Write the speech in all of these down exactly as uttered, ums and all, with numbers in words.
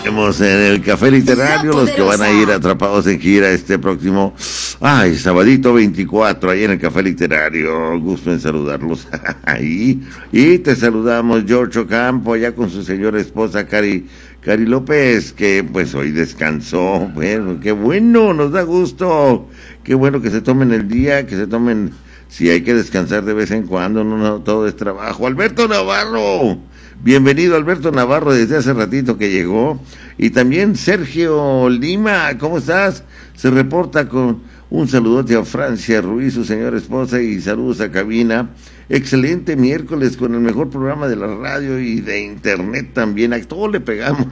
Tenemos en el Café Literario los que van a ir atrapados en gira este próximo, ay, sabadito veinticuatro, ahí en el Café Literario. Gusto en saludarlos ahí. Y te saludamos, George Ocampo, allá con su señora esposa, Cari, Cari López, que pues hoy descansó. Bueno, qué bueno, nos da gusto. Qué bueno que se tomen el día, que se tomen, si hay que descansar de vez en cuando, no, no todo es trabajo. Alberto Navarro. Bienvenido Alberto Navarro desde hace ratito que llegó. Y también Sergio Lima, ¿cómo estás? Se reporta con un saludote a Francia Ruiz, su señora esposa, y saludos a cabina. Excelente miércoles con el mejor programa de la radio y de internet también. A todo le pegamos.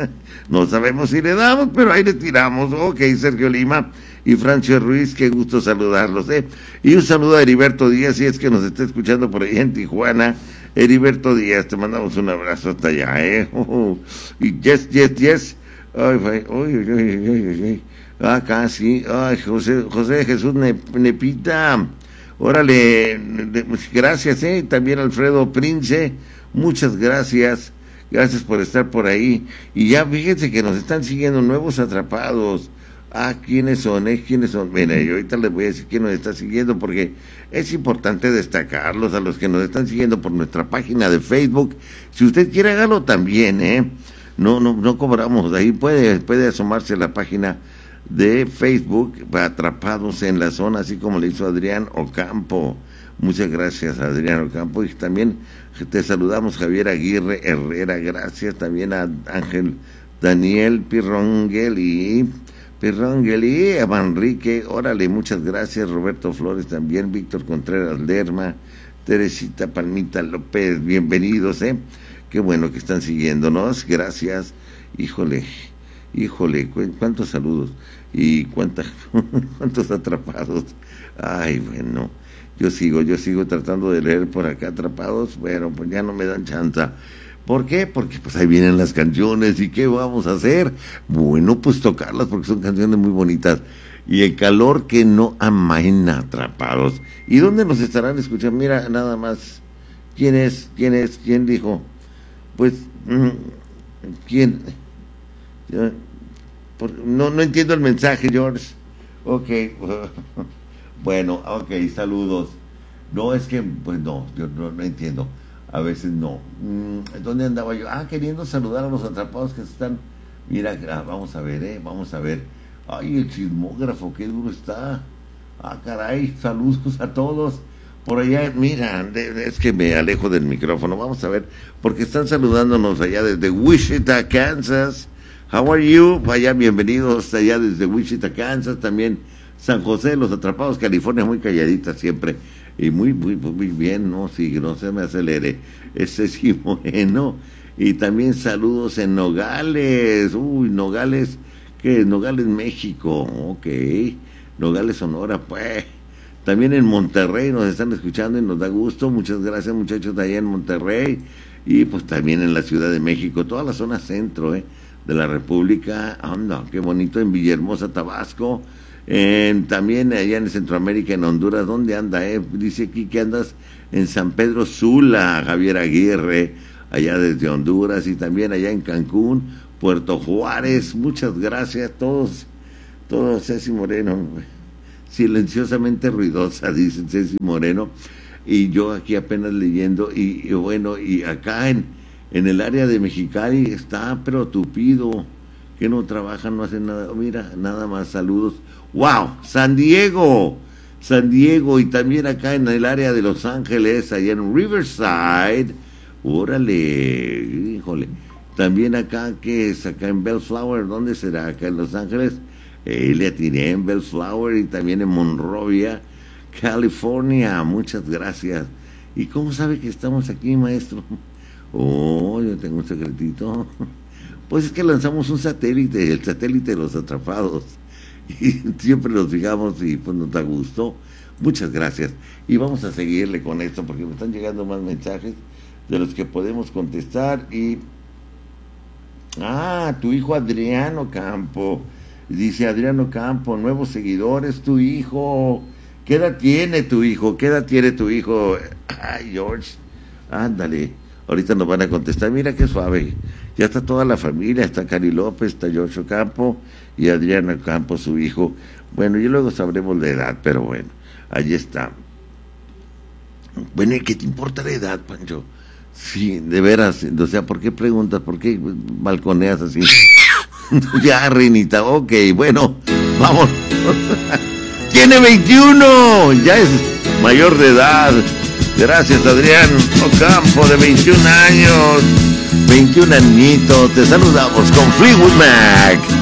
No sabemos si le damos, pero ahí le tiramos. Ok, Sergio Lima y Francia Ruiz, qué gusto saludarlos, ¿eh? Y un saludo a Heriberto Díaz, si es que nos está escuchando por ahí en Tijuana. Heriberto Díaz, te mandamos un abrazo hasta allá, ¿eh? Uh, y yes, yes, yes. Ay, ay, ay, ay, ay, ay. Acá sí. Ay, José, José Jesús Nepita. Órale, gracias, ¿eh? También Alfredo Prince, muchas gracias. Gracias por estar por ahí. Y ya fíjense que nos están siguiendo nuevos atrapados. Ah, ¿quiénes son? Eh? ¿Quiénes son? Mira, yo ahorita les voy a decir quién nos está siguiendo porque es importante destacarlos a los que nos están siguiendo por nuestra página de Facebook. Si usted quiere, hágalo también, ¿eh? No, no, no cobramos. Ahí puede, puede asomarse a la página de Facebook, Atrapados en la Zona, así como le hizo Adrián Ocampo. Muchas gracias, Adrián Ocampo. Y también te saludamos, Javier Aguirre Herrera. Gracias también a Ángel Daniel Pirrongeli. Pirrongeli, a Manrique, órale, muchas gracias. Roberto Flores también, Víctor Contreras Lerma, Teresita Palmita López, bienvenidos, ¿eh? Qué bueno que están siguiéndonos, gracias. Híjole, híjole, cuántos saludos y cuánta, cuántos atrapados. Ay, bueno, yo sigo, yo sigo tratando de leer por acá atrapados, pero pues ya no me dan chance. ¿Por qué? Porque pues ahí vienen las canciones. ¿Y qué vamos a hacer? Bueno, pues tocarlas porque son canciones muy bonitas. Y el calor que no amaina, Atrapados. ¿Y dónde nos estarán escuchando? Mira, nada más. ¿Quién es? ¿Quién es? ¿Quién dijo? Pues, ¿quién? No, no entiendo el mensaje, George. Ok. Bueno, ok, saludos. No, es que, pues no, yo no, no entiendo. A veces no. ¿Dónde andaba yo? Ah, queriendo saludar a los atrapados que están. Mira, vamos a ver, eh, vamos a ver. Ay, el chismógrafo, qué duro está. Ah, caray, saludos a todos. Por allá, mira, es que me alejo del micrófono. Vamos a ver, porque están saludándonos allá desde Wichita, Kansas. How are you? Allá, bienvenidos allá desde Wichita, Kansas. También San José, los atrapados, California, muy calladita siempre. Y muy, muy, muy bien, ¿no? Sí, no se me acelere. Ese sí, bueno. Y también saludos en Nogales. Uy, Nogales, ¿qué es? Nogales, México. Ok. Nogales, Sonora, pues. También en Monterrey nos están escuchando y nos da gusto. Muchas gracias, muchachos, de allá en Monterrey. Y pues también en la Ciudad de México, toda la zona centro, ¿eh? De la República. Anda, qué bonito, en Villahermosa, Tabasco. En, también allá en Centroamérica, en Honduras. ¿Dónde anda? Eh? Dice aquí que andas en San Pedro Sula, Javier Aguirre, allá desde Honduras. Y también allá en Cancún, Puerto Juárez. Muchas gracias a todos. Todos, Ceci Moreno, silenciosamente ruidosa, dice Ceci Moreno. Y yo aquí apenas leyendo. Y, y bueno, y acá en, en el área de Mexicali está pero tupido, que no trabajan, no hacen nada. Mira, nada más, saludos. ¡Wow! San Diego, San Diego, y también acá en el área de Los Ángeles, allá en Riverside. Órale, híjole. También acá, ¿qué es? Acá en Bellflower, ¿dónde será? Acá en Los Ángeles. Eh, le atiré en Bellflower y también en Monrovia, California. Muchas gracias. ¿Y cómo sabe que estamos aquí, maestro? Oh, yo tengo un secretito. Pues es que lanzamos un satélite, el satélite de los atrapados. Y siempre los fijamos y pues nos da gusto. Muchas gracias. Y vamos a seguirle con esto porque me están llegando más mensajes de los que podemos contestar. Y ah, tu hijo Adriano Campo. Dice Adriano Campo, nuevos seguidores, tu hijo. ¿Qué edad tiene tu hijo? ¿Qué edad tiene tu hijo? Ay, George, ándale. Ahorita nos van a contestar. Mira qué suave. Ya está toda la familia, está Cari López, está George Ocampo y Adriana Ocampo, su hijo. Bueno, y luego sabremos la edad, pero bueno, allí está. Bueno, ¿y qué te importa la edad, Pancho? Sí, de veras, o sea, ¿por qué preguntas? ¿Por qué balconeas así? Ya, Reinita, ok, bueno, vamos. Tiene veintiuno, ya es mayor de edad. Gracias, Adrián Ocampo, de veintiún años. veintiún añitos, te saludamos con Fleetwood Mac.